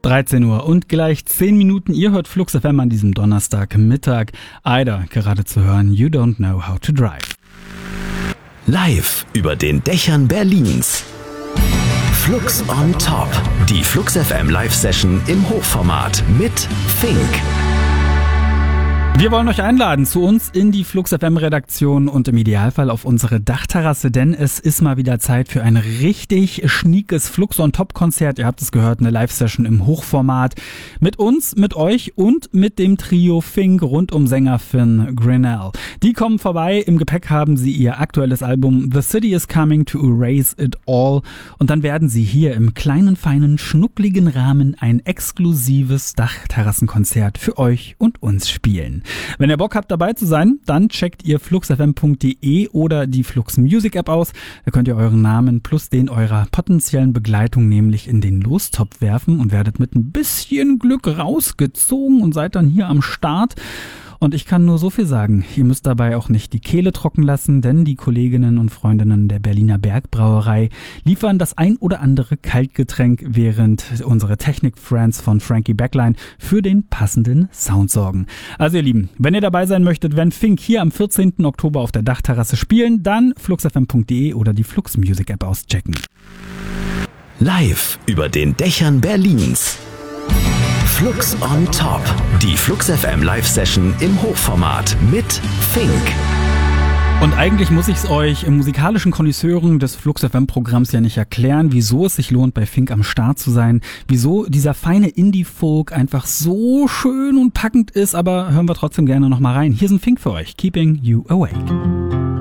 13 Uhr und gleich 10 Minuten. Ihr hört Flux FM an diesem Donnerstagmittag. Ida gerade zu hören, You Don't Know How to Drive. Live über den Dächern Berlins. Flux on Top. Die Flux FM Live-Session im Hochformat mit Fink. Wir wollen euch einladen zu uns in die Flux FM Redaktion und im Idealfall auf unsere Dachterrasse, denn es ist mal wieder Zeit für ein richtig schniekes Flux on Top Konzert. Ihr habt es gehört, eine Live-Session im Hochformat mit uns, mit euch und mit dem Trio Fink rund um Sänger Finn Grinnell. Die kommen vorbei. Im Gepäck haben sie ihr aktuelles Album The City is Coming to Erase It All und dann werden sie hier im kleinen, feinen, schnuckligen Rahmen ein exklusives Dachterrassenkonzert für euch und uns spielen. Wenn ihr Bock habt, dabei zu sein, dann checkt ihr fluxfm.de oder die Flux Music App aus. Da könnt ihr euren Namen plus den eurer potenziellen Begleitung nämlich in den Lostopf werfen und werdet mit ein bisschen Glück rausgezogen und seid dann hier am Start. Und ich kann nur so viel sagen, ihr müsst dabei auch nicht die Kehle trocken lassen, denn die Kolleginnen und Freundinnen der Berliner Bergbrauerei liefern das ein oder andere Kaltgetränk, während unsere Technik-Friends von Frankie Backline für den passenden Sound sorgen. Also ihr Lieben, wenn ihr dabei sein möchtet, wenn Fink hier am 14. Oktober auf der Dachterrasse spielen, dann fluxfm.de oder die Flux Music App auschecken. Live über den Dächern Berlins. Flux on Top. Die Flux FM Live-Session im Hochformat mit Fink. Und eigentlich muss ich es euch musikalischen Konnoisseuren des Flux FM-Programms ja nicht erklären, wieso es sich lohnt, bei Fink am Start zu sein, wieso dieser feine Indie-Folk einfach so schön und packend ist, aber hören wir trotzdem gerne nochmal rein. Hier sind Fink für euch, Keeping You Awake.